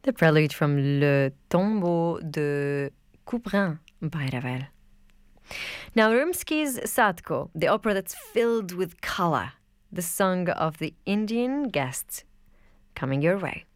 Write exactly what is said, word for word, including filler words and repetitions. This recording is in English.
The prelude from Le Tombeau de Couperin by Ravel. Now, Rimsky's Sadko, the opera that's filled with color, the song of the Indian guests, coming your way.